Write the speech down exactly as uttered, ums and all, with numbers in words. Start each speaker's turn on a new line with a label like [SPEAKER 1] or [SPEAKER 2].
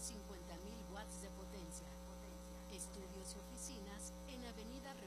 [SPEAKER 1] cincuenta mil watts de potencia. Estudios y oficinas en Avenida